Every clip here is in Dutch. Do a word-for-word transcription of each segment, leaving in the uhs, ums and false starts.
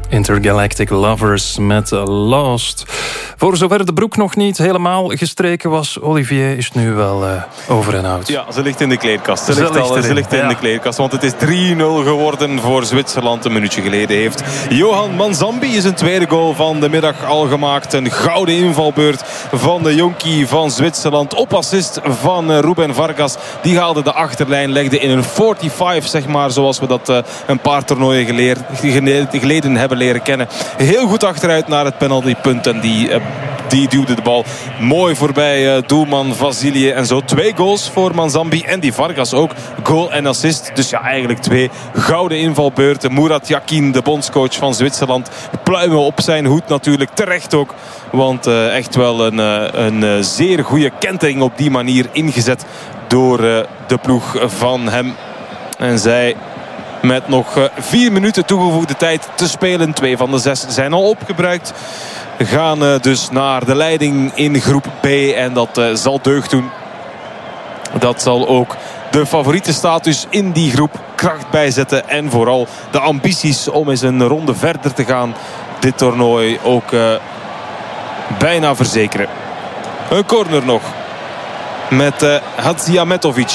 Intergalactic Lovers met Lost. Voor zover de broek nog niet helemaal gestreken was, Olivier is nu wel uh, over en out. Ja, ze ligt in de kleedkast. Ze, ze ligt, ligt, al, ze ligt in ja. de kleedkast, want het is drie nul geworden voor Zwitserland. Een minuutje geleden heeft Johan Manzambi zijn tweede goal van de middag al gemaakt. Een gouden invalbeurt van de jonkie van Zwitserland. Op assist van uh, Ruben Vargas. Die haalde de achterlijn, legde in een vijfenveertig, zeg maar, zoals we dat uh, een paar toernooien geleerd, geleden hebben leren kennen. Heel goed achteruit naar het penaltypunt en die, uh, die duwde de bal mooi voorbij uh, doelman Vasilië. En zo twee goals voor Manzambi en die Vargas ook. Goal en assist. Dus ja, eigenlijk twee gouden invalbeurten. Murat Yakin, de bondscoach van Zwitserland, pluimen op zijn hoed natuurlijk. Terecht ook. Want uh, echt wel een, uh, een uh, zeer goede kentering op die manier ingezet door uh, de ploeg van hem. En zij met nog uh, vier minuten toegevoegde tijd te spelen. Twee van de zes zijn al opgebruikt. Gaan uh, dus naar de leiding in groep B. En dat uh, zal deugd doen. Dat zal ook de favorietenstatus in die groep kracht bijzetten. En vooral de ambities om eens een ronde verder te gaan. Dit toernooi ook uh, bijna verzekeren. Een corner nog. Met uh, Hadziametovic.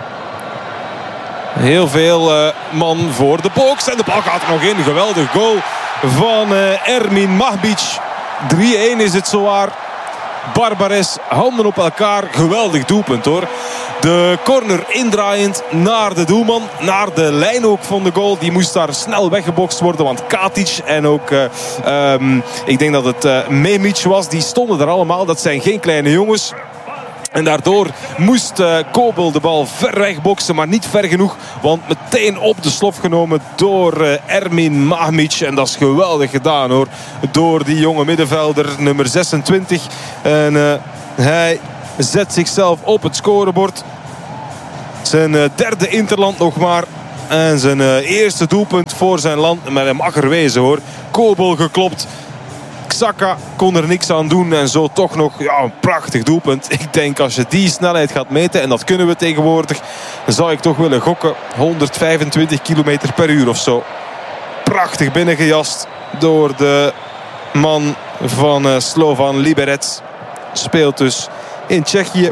Heel veel uh, man voor de box. En de bal gaat er nog in. Geweldig goal van uh, Ermin Mahbic. drie-een is het zowaar. Barbares, handen op elkaar. Geweldig doelpunt hoor. De corner indraaiend naar de doelman. Naar de lijn ook van de goal. Die moest daar snel weggebokst worden. Want Katic en ook uh, um, ik denk dat het uh, Memic was. Die stonden er allemaal. Dat zijn geen kleine jongens. En daardoor moest uh, Kobel de bal ver weg boksen, maar niet ver genoeg. Want meteen op de slof genomen door uh, Ermin Mahmic. En dat is geweldig gedaan hoor. Door die jonge middenvelder, nummer zesentwintig. En uh, hij zet zichzelf op het scorebord. Zijn uh, derde interland nog maar. En zijn uh, eerste doelpunt voor zijn land. Maar hij mag er wezen hoor. Kobel geklopt. Xhaka kon er niks aan doen en zo toch nog ja, een prachtig doelpunt. Ik denk als je die snelheid gaat meten, en dat kunnen we tegenwoordig, dan zou ik toch willen gokken honderdvijfentwintig kilometer per uur of zo. Prachtig binnengejast door de man van uh, Slovan Liberec. Speelt dus in Tsjechië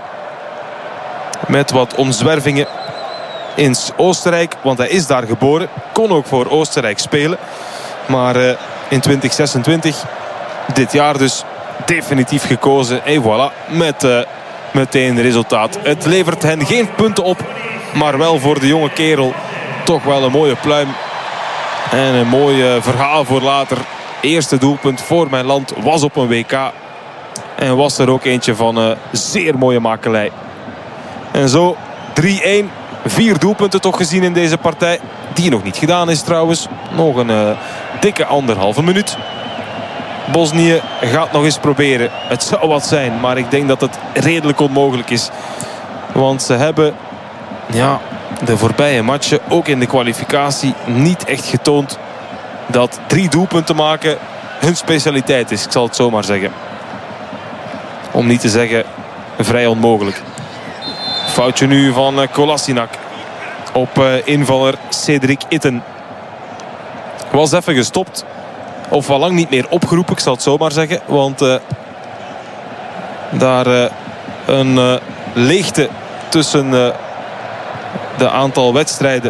met wat omzwervingen in Oostenrijk, want hij is daar geboren. Kon ook voor Oostenrijk spelen, maar uh, in twintig zesentwintig... dit jaar dus definitief gekozen. En voilà, met uh, meteen resultaat. Het levert hen geen punten op. Maar wel voor de jonge kerel toch wel een mooie pluim. En een mooi uh, verhaal voor later. Eerste doelpunt voor mijn land was op een W K. En was er ook eentje van uh, zeer mooie makelij. En zo drie-een. Vier doelpunten toch gezien in deze partij. Die nog niet gedaan is trouwens. Nog een uh, dikke anderhalve minuut. Bosnië gaat nog eens proberen. Het zou wat zijn, maar ik denk dat het redelijk onmogelijk is. Want ze hebben ja, de voorbije matchen, ook in de kwalificatie, niet echt getoond dat drie doelpunten maken hun specialiteit is. Ik zal het zo maar zeggen. Om niet te zeggen vrij onmogelijk. Foutje nu van Kolasinac op invaller Cedric Itten. Was even gestopt. Of al lang niet meer opgeroepen, ik zal het zo maar zeggen. Want uh, daar uh, een uh, leegte tussen uh, de aantal wedstrijden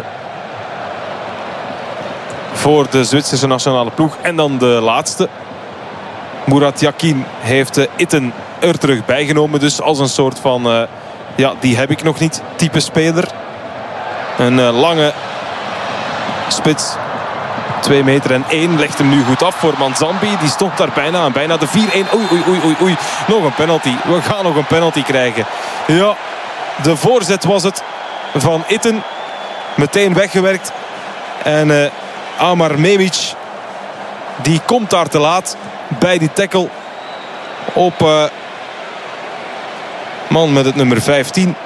voor de Zwitserse nationale ploeg. En dan de laatste. Murat Yakin heeft uh, Itten er terug bijgenomen. Dus als een soort van, uh, ja, die heb ik nog niet type speler. Een uh, lange spits. twee meter en één legt hem nu goed af voor Manzambi. Die stond daar bijna aan. Bijna de vier-een. Oei, oei, oei, oei, oei. Nog een penalty. We gaan nog een penalty krijgen. Ja, de voorzet was het van Itten. Meteen weggewerkt. En uh, Amar Memic, die komt daar te laat bij die tackle op uh, man met het nummer vijftien.